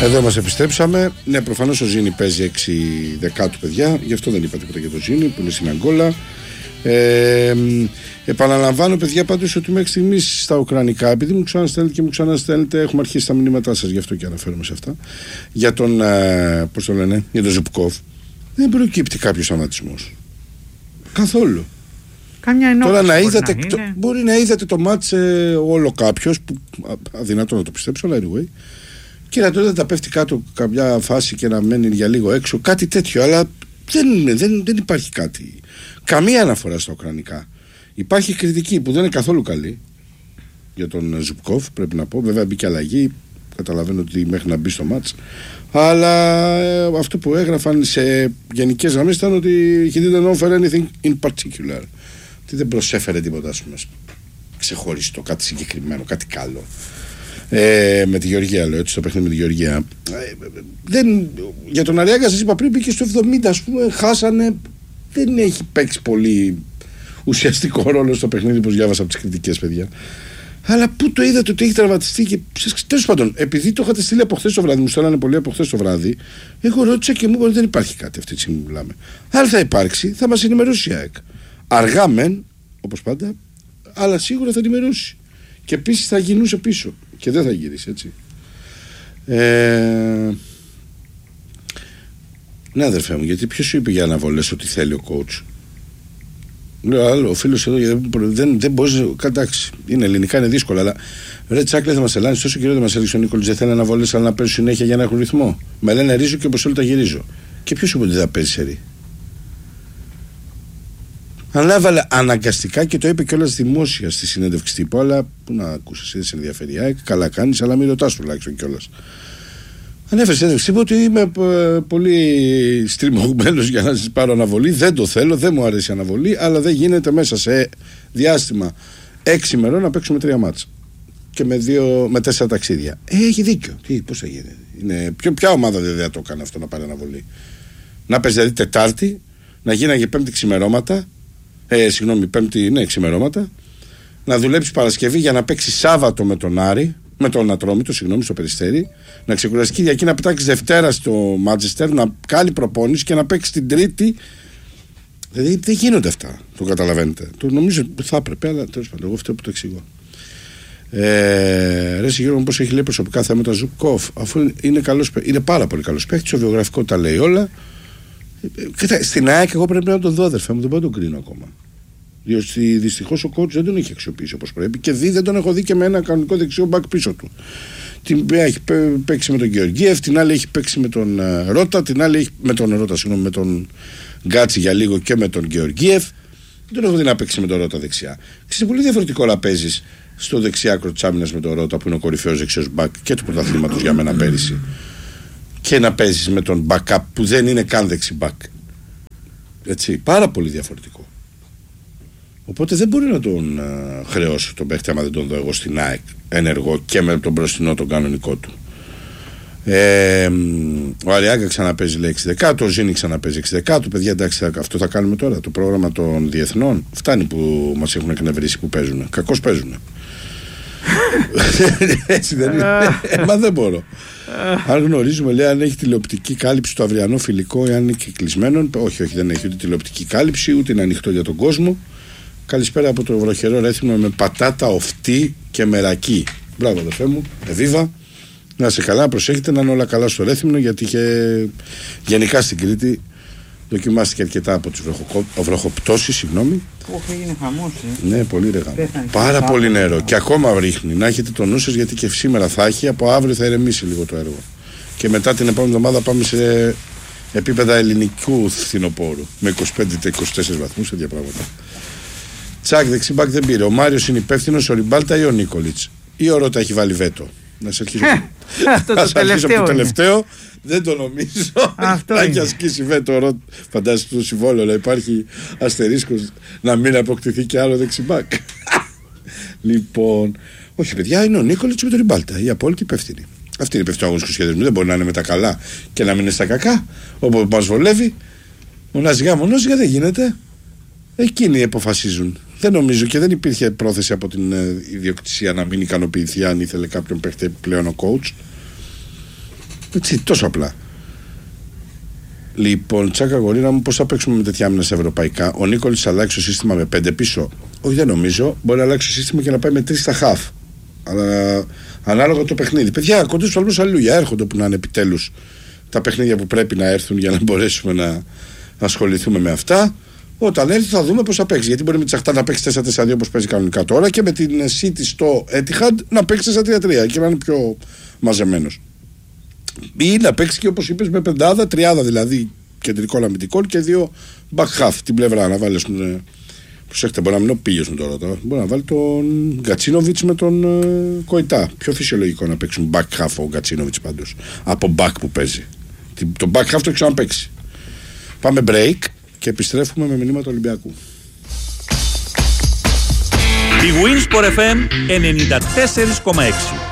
Εδώ μας επιστρέψαμε. Ναι, προφανώς ο Ζήνη παίζει 6 δεκάτου, παιδιά. Γι' αυτό δεν είπα τίποτα για το Ζήνη που είναι στην Αγκόλα. Επαναλαμβάνω, παιδιά, πάντως ότι μέχρι στιγμής στα ουκρανικά, επειδή μου ξαναστέλνετε, έχουμε αρχίσει τα μηνύματά σας, γι' αυτό και αναφέρομαι σε αυτά. Για τον, πώς το λένε, για τον Ζουπκόφ, δεν προκύπτει κάποιος αματισμός. Καθόλου. Τώρα να είδατε, μπορεί να είδατε το μάτς όλο κάποιος, που αδυνατό να το πιστέψω, αλλά anyway. Και να τότε τα πέφτει κάτω καμιά φάση και να μένει για λίγο έξω, κάτι τέτοιο, αλλά δεν υπάρχει κάτι. Καμία αναφορά στα ουκρανικά. Υπάρχει κριτική που δεν είναι καθόλου καλή για τον Ζουπκόφ, πρέπει να πω. Βέβαια μπήκε αλλαγή, καταλαβαίνω ότι μέχρι να μπει στο μάτς. Αλλά αυτό που έγραφαν σε γενικές γραμμές ήταν ότι he didn't offer anything in particular. Ότι δεν προσέφερε τίποτα, ας πούμε, ξεχωριστό, κάτι συγκεκριμένο, κάτι καλό. Με τη Γεωργία, λέω έτσι, στο παιχνίδι με τη Γεωργία. Για τον Αριάγκα, σας είπα πριν, μπήκε στο 70, ας πούμε, χάσανε. Δεν έχει παίξει πολύ ουσιαστικό ρόλο στο παιχνίδι, όπως διάβασα από τις κριτικές, παιδιά. Αλλά πού το είδατε ότι έχει τραυματιστεί και. Τέλος πάντων, επειδή το είχατε στείλει από χθες το βράδυ, μου στέλνανε πολύ από χθες το βράδυ, εγώ ρώτησα και μου είπαν ότι δεν υπάρχει κάτι αυτή τη στιγμή που μιλάμε. Αν θα υπάρξει, θα μας ενημερώσει η ΑΕΚ. Αργά μεν, όπως πάντα, αλλά σίγουρα θα ενημερώσει. Και επίσης θα γινούσε πίσω. Και δεν θα γυρίσει, έτσι. Ναι, αδερφέ μου, γιατί ποιος σου είπε για αναβολές ότι θέλει ο coach? Λέω άλλο, ο φίλος εδώ δεν μπορείς. Εντάξει, είναι ελληνικά, είναι δύσκολο, αλλά ρε Τσάκλε, θα μας ελάνει τόσο καιρό, δεν μας έδειξε ο Νίκολης, δεν θέλει αναβολές, αλλά να παίζει συνέχεια για να έχουν ρυθμό. Με λένε ρίζω και όπως όλοι τα γυρίζω. Και ποιος σου είπε ότι δεν θα παίζει σερί? Ανάβαλε αναγκαστικά και το είπε κιόλας δημόσια στη συνέντευξη τύπου, αλλά που να ακούσεις, δεν σε ενδιαφέρει. Καλά κάνεις, αλλά μην ρωτάς τουλάχιστον κιόλας. Ανέφερε συνέντευξη τύπου ότι είμαι πολύ στριμωγμένος για να σας πάρω αναβολή. Δεν το θέλω, δεν μου αρέσει η αναβολή, αλλά δεν γίνεται μέσα σε διάστημα 6 ημερών να παίξουμε 3 μάτς. Και με 4 ταξίδια. Έχει δίκιο. Πώς θα γίνει? Ποια ομάδα δεν θα το έκανε αυτό, να πάρει αναβολή? Να παίζει δηλαδή Τετάρτη, να γίναγε Πέμπτη ξημερώματα. Πέμπτη ξημερώματα. Να δουλέψει Παρασκευή για να παίξει Σάββατο με τον Άρη, με τον Ατρόμητο, στο Περιστέρι. Να ξεκουραστεί Κυριακή, να πετάξει Δευτέρα στο Μάντσεστερ, να κάνει προπόνηση και να παίξει την Τρίτη. Δηλαδή δεν γίνονται αυτά. Το καταλαβαίνετε. Το νομίζω θα έπρεπε, αλλά τέλος πάντων, εγώ αυτό που το εξηγώ. Ρε Γιώργο, πώς έχει λέει προσωπικά θέματα Ζουκόφ, αφού είναι πάρα πολύ καλός παίκτης, στο βιογραφικό τα λέει όλα. Στην ΑΕΚ εγώ πρέπει να τον δω, αδερφέ μου, δεν μπορώ να τον κρίνω ακόμα. Διότι δυστυχώς ο coach δεν τον έχει αξιοποιήσει όπως πρέπει και δεν τον έχω δει και με ένα κανονικό δεξιό μπακ πίσω του. Την μία έχει παίξει με τον Γεωργίεφ, την άλλη έχει παίξει με τον Ρώτα, την άλλη έχει με τον Γκάτσι για λίγο και με τον Γεωργίεφ. Δεν τον έχω δει να παίξει με τον Ρώτα δεξιά. Ξέρετε, πολύ διαφορετικό να παίζεις στο δεξιά άκρο της άμυνας με τον Ρώτα, που είναι ο κορυφαίος δεξιός μπακ και του πρωταθλήματος για μένα πέρυσι, και να παίζεις με τον backup που δεν είναι καν δεξιμπακ. Έτσι, πάρα πολύ διαφορετικό. Οπότε δεν μπορεί να τον χρεώσω τον παίχτη άμα δεν τον δω εγώ στην ΑΕΚ ενεργό και με τον μπροστινό τον κανονικό του. Ο Αριάγκα ξαναπέζει λέει 6 δεκάτου, ο Ζήνη ξαναπέζει 6 δεκάτου. Παιδιά, εντάξει, αυτό θα κάνουμε τώρα. Το πρόγραμμα των διεθνών φτάνει που μας έχουν εκνευρίσει που παίζουν. Κακώς παίζουν. Έτσι δεν είναι? Μα δεν μπορώ. Αν γνωρίζουμε, λέει, αν έχει τηλεοπτική κάλυψη το αυριανό φιλικό, ή αν είναι και κλεισμένο. Όχι, δεν έχει ούτε τηλεοπτική κάλυψη, ούτε είναι ανοιχτό για τον κόσμο. Καλησπέρα από το βροχερό Ρέθυμνο με πατάτα, οφτή και μερακή. Μπράβο, αδερφέ μου, εβίβα. Να σε καλά, προσέχετε να είναι όλα καλά στο Ρέθυμνο, γιατί γενικά στην Κρήτη δοκιμάστηκε αρκετά από τις βροχοπτώσεις, συγγνώμη. Όχι, έγινε χαμός. Ναι, πολύ ρεγά. Πάρα πολύ νερό. Και ακόμα ρίχνει. Να έχετε το νου σας, γιατί και σήμερα θα έχει, από αύριο θα ηρεμήσει λίγο το έργο. Και μετά την επόμενη εβδομάδα πάμε σε επίπεδα ελληνικού φθινοπόρου. Με 25-24 βαθμούς, τέτοια πράγματα. Τσακ, δεξιμπάκ δεν πήρε. Ο Μάριος είναι υπεύθυνος, ο Ριμπάλτα ή ο Νίκολιτς? Ή ο Ρώτα έχει βάλει βέτο? Να σε αρχίσω. αρχίσω από το τελευταίο. Δεν το νομίζω. Να έχει ασκήσει βέτο. Φαντάζεσαι το συμβόλαιο να υπάρχει αστερίσκος να μην αποκτηθεί και άλλο δεξιμπάκ. Λοιπόν, όχι παιδιά, είναι ο Νίκολιτς με τον Ριμπάλτα. Η απόλυτη υπεύθυνη. Αυτή είναι η υπεύθυνη αγωνιστικού σχεδιασμού. Δεν μπορεί να είναι με τα καλά και να μην είναι στα κακά. Όπου μας βολεύει. Μονάζιγα δεν γίνεται. Εκείνοι αποφασίζουν. Δεν νομίζω και δεν υπήρχε πρόθεση από την ιδιοκτησία να μην ικανοποιηθεί αν ήθελε κάποιον παίχτη πλέον ο coach. Έτσι, τόσο απλά. Λοιπόν, τσάκα γορίνα μου, πώς θα παίξουμε με τέτοια άμυνα σε ευρωπαϊκά? Ο Νίκολης θα αλλάξει το σύστημα με 5 πίσω? Όχι, δεν νομίζω. Μπορεί να αλλάξει το σύστημα και να πάει με 3 στα χαφ. Αλλά ανάλογα το παιχνίδι. Παιδιά, κοντά στους αλλούς αλληλούια. Έρχονται που να είναι επιτέλους τα παιχνίδια που πρέπει να έρθουν για να μπορέσουμε να ασχοληθούμε με αυτά. Όταν έρθει θα δούμε πώς θα παίξει. Γιατί μπορεί με τη Σαχτάρ να παίξει 4-4-2 όπως παίζει κανονικά τώρα και με την City στο Etihad να παίξει 4-3-3 και να είναι πιο μαζεμένος. Ή να παίξει και όπως είπες με πεντάδα, τριάδα δηλαδή κεντρικών αμυντικών και 2 back half την πλευρά. Να βάλεις. Προσέχτε, μπορεί να μην είναι ο Πίλιος μου τώρα. Μπορεί να βάλει τον Γκατσίνοβιτς με τον Κοϊτά. Πιο φυσιολογικό να παίξουν back half ο Γκατσίνοβιτς πάντως. Από back που παίζει. Το back half το ξαναπαίξει. Πάμε break και επιστρέφουμε με μηνύματα Ολυμπιακού. Η Winsport FM 94,6.